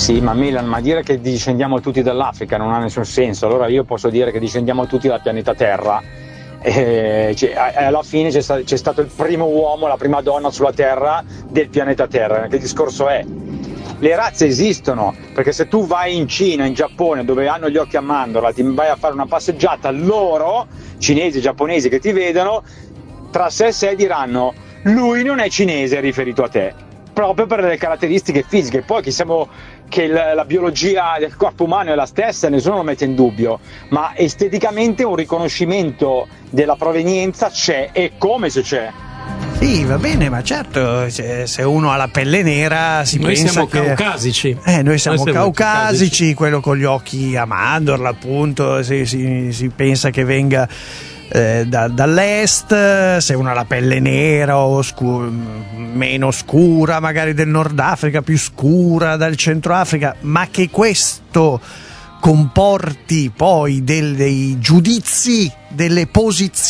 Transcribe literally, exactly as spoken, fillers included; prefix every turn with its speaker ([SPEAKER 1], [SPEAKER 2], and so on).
[SPEAKER 1] Sì, ma Milan, ma dire che discendiamo tutti dall'Africa non ha nessun senso. Allora io posso dire che discendiamo tutti dal pianeta Terra. E alla fine c'è stato, c'è stato il primo uomo, la prima donna sulla Terra del pianeta Terra. Che discorso è? Le razze esistono, perché se tu vai in Cina, in Giappone, dove hanno gli occhi a mandorla, ti vai a fare una passeggiata, loro, cinesi e giapponesi che ti vedono, tra sé e sé diranno: lui non è cinese riferito a te, proprio per le caratteristiche fisiche. Poi che siamo che la, la biologia del corpo umano è la stessa, nessuno lo mette in dubbio, ma esteticamente un riconoscimento della provenienza c'è, e come se c'è.
[SPEAKER 2] Sì, va bene, ma certo, se uno ha la pelle nera si
[SPEAKER 3] noi
[SPEAKER 2] pensa
[SPEAKER 3] siamo
[SPEAKER 2] che...
[SPEAKER 3] caucasici.
[SPEAKER 2] Eh, noi siamo,
[SPEAKER 3] noi siamo
[SPEAKER 2] caucasici,
[SPEAKER 3] caucasici,
[SPEAKER 2] quello con gli occhi a mandorla, appunto, si, si, si pensa che venga eh, da, dall'est. Se uno ha la pelle nera o scura, meno scura, magari del Nord Africa, più scura dal Centro Africa, ma che questo comporti poi dei giudizi, delle posizioni